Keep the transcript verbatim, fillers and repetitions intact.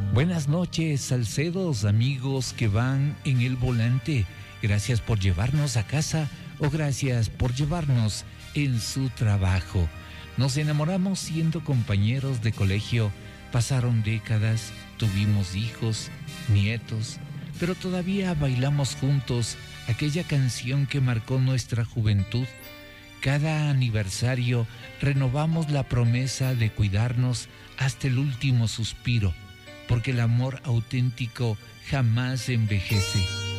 Buenas noches, Salcedos, amigos que van en el volante. Gracias por llevarnos a casa o gracias por llevarnos en su trabajo. Nos enamoramos siendo compañeros de colegio. Pasaron décadas, tuvimos hijos, nietos, pero todavía bailamos juntos aquella canción que marcó nuestra juventud. Cada aniversario renovamos la promesa de cuidarnos hasta el último suspiro, porque el amor auténtico jamás envejece.